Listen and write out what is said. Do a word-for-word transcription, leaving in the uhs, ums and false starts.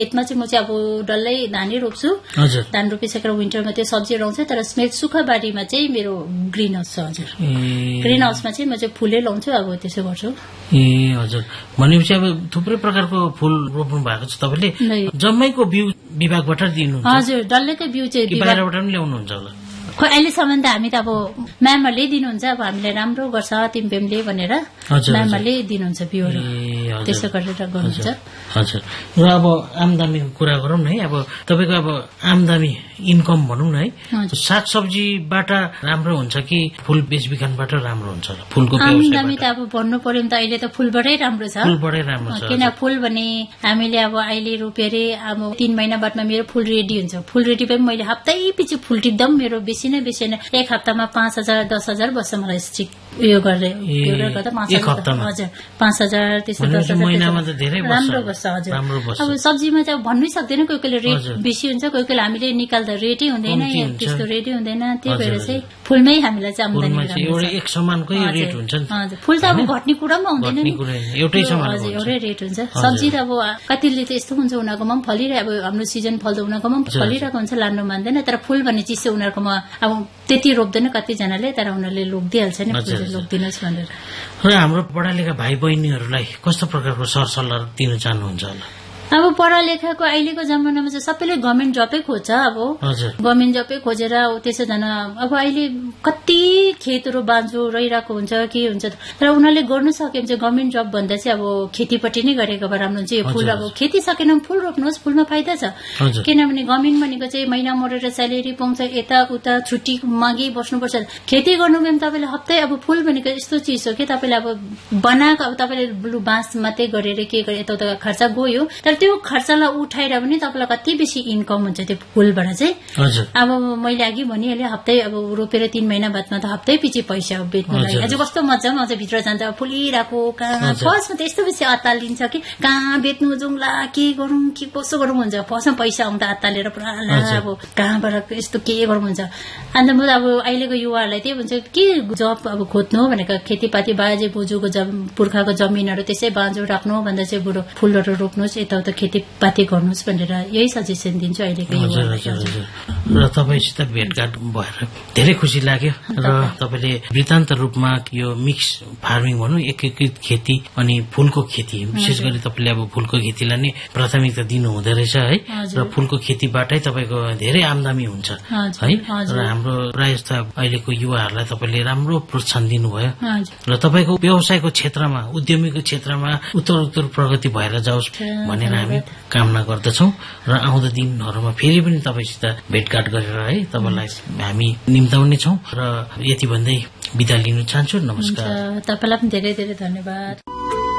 यसमा चाहिँ म चाहिँ अब डल्लै धानै रोप्छु। धान रोपिसकेर विन्टरमा त्यो सब्जीहरू आउँछ। तर स्मेट सुक्खा बारीमा चाहिँ मेरो ग्रिन हाउस छ। हजुर, ग्रिन हाउसमा चाहिँ म चाहिँ फुलै लाउँछु, अब त्यसो गर्छु। ए हजुर, भनेपछि अब थुप्रै प्रकारको फुल रोप्नु भएको छ तपाईँले। जम्मैको बिउ विभागबाट दिनुहुन्छ? हजुर, डल्लैकै बिउ चाहिँ बाहिरबाट पनि ल्याउनुहुन्छ होला? खै अहिलेसम्म त हामी त अब म्यामहरूले दिनुहुन्छ। अब हामीलाई राम्रो गर्छ तिम्पेमले भनेर म्यामहरूले दिनुहुन्छ बिउहरू, त्यसो गरेर गर्नुहुन्छ। हजुर, र अब आमदामीको कुरा गरौँ न है। अब तपाईँको अब आमदामी इन्कम भनौँ न है, सागसब्जीबाट राम्रो हुन्छ कि फुल बेचबिखनबाट राम्रो हुन्छ? फुलको आमदामी त अब भन्नु पर्यो भने त अहिले त फुलबाटै राम्रो छ। फुलबाटै राम्रो छ, किन फुल भने हामीले अब अहिले रोपेर अब तीन महिना बादमा मेरो फुल रेडी हुन्छ। फुल रेडी पनि मैले हप्तै पछि फुल टिप्दा मेरो बेसी नै बेसी नै एक हप्तामा पाँच हजार दस हजार बस्छ मलाई स्टिक उयो गरेर गर्दा पाँच हजार। हजुर, पाँच हजार त्यसो दस हजार राम्रो बस्छ। हजुर, अब सब्जीमा चाहिँ भन्नै सक्दैन, कोही कोहीले रेट बेसी हुन्छ, कोही कोहीले हामीले निकाल्दा रेटै हुँदैन, त्यस्तो रेटै हुँदैन। त्यही भएर चाहिँ फुलमै हामीलाई चाहिँ आम्दानी एक समानकै रेट हुन्छ। हजुर, फुल त अब घट्ने कुरा पनि आउँदैन नि, एउटै समान एउटै रेट हुन्छ। सब्जी त अब कतिले त यस्तो हुन्छ उनीहरूकोमा पनि फलिरहेको, अब हाम्रो सिजन फल्दा उनीहरूकोमा पनि फलिरहेको हुन्छ, लानु मान्दैन। तर फुल भन्ने चिज चाहिँ उनीहरूकोमा अब त्यति रोप्दैन कतिजनाले, तर उनीहरूले लोकिदिइहाल्छ नि लोकिदिनुहोस् भनेर। र हाम्रो पढालेखा भाइ बहिनीहरूलाई कस्तो प्रकारको सरसल्लाह दिन चाहनुहुन्छ होला? अब पढालेखाको अहिलेको जमानामा चाहिँ सबैले गभर्मेन्ट जबै खोज्छ। अब गभर्मेन्ट जबै खोजेर त्यसो जान अब अहिले कति खेतहरू बाँझो रहिरहेको हुन्छ, के हुन्छ, तर उनीहरूले गर्नु सक्यो भने चाहिँ गभर्मेन्ट जब भन्दा चाहिँ अब खेतीपट्टि नै गरेको भए राम्रो हुन्छ। यो फुल अब खेती सकेन भने फुल रोप्नुहोस्, फुलमा फाइदा छ। किनभने गभर्मेन्ट भनेको चाहिँ महिना मरेर स्यालेरी पाउँछ, यताउता छुट्टी मागी बस्नुपर्छ। खेती गर्नु भने तपाईँले हप्तै अब फुल भनेको यस्तो चिज हो कि तपाईँले अब बनाएको अब तपाईँले ब्लु बाँस मात्रै गरेर के गरे यताउता खर्च गयो, तर त्यो खर्चलाई उठाएर पनि तपाईँलाई कति बेसी इन्कम हुन्छ त्यो फुलबाट चाहिँ। अब मैले अघि भनिहालेँ हप्तै अब रोपेर तीन महिना बादमा त हप्तै पछि पैसा बेच्नुलाई अझ कस्तो मजा पनि आउँछ। भित्र जान्छ फुलिरहेको, कहाँ फर्स्टमा त यस्तो बेसी अत्तालिन्छ कि कहाँ बेच्नु जाउँला, के गरौँ के कसो गरौँ हुन्छ। फर्स्टमा पैसा आउँदा अत्तालेर पुरा अब कहाँबाट यस्तो के गरौँ हुन्छ। अन्त म अब अहिलेको युवाहरूलाई त्यही भन्छ के जब अब खोज्नु भनेको खेतीपाती बाजे बोजूको जब पुर्खाको जमिनहरू त्यसै बाँझो राख्नु भन्दा चाहिँ बरु फुलहरू रोप्नुहोस्, यताउता खेतीपाती गर्नुहोस् भनेर यही सजेसन दिन्छु अहिलेको युवाहरूलाई। र तपाईँसित भेटघाट भएर धेरै खुसी लाग्यो। र तपाईँले वृत्तान्त रूपमा यो मिक्स फार्मिङ भनौँ, एकीकृत खेती अनि फुलको खेती, विशेष गरी तपाईँले अब फुलको खेतीलाई नै प्राथमिकता दिनु हुँदो रहेछ है। र फुलको खेतीबाटै तपाईँको धेरै आमदानी हुन्छ है। र हाम्रो प्रायः जस्तो अहिलेको युवाहरूलाई तपाईँले राम्रो प्रोत्साहन दिनुभयो। र तपाईँको व्यवसायको क्षेत्रमा, उद्यमीको क्षेत्रमा उत्तर उत्तर प्रगति भएर जाओस् भनेर हामी कामना गर्दछौँ। र आउँदो दिनहरूमा फेरि पनि तपाईँसित भेटघाट गरेर है तपाईँलाई हामी निम्ताउने छौँ। र यति भन्दै बिदा लिन चाहन्छु। नमस्कार। तपाईँलाई पनि धेरै धेरै धन्यवाद।